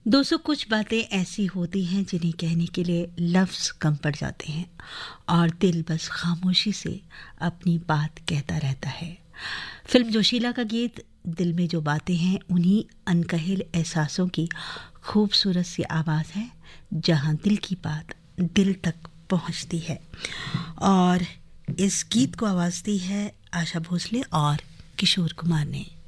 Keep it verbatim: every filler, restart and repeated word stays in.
दोस्तों, कुछ बातें ऐसी होती हैं जिन्हें कहने के लिए लफ्ज़ कम पड़ जाते हैं और दिल बस खामोशी से अपनी बात कहता रहता है। फिल्म जोशीला का गीत दिल में जो बातें हैं, उन्हीं अनकहे एहसासों की खूबसूरत सी आवाज़ है, जहां दिल की बात दिल तक पहुंचती है। और इस गीत को आवाज़ दी है आशा भोसले और किशोर कुमार ने।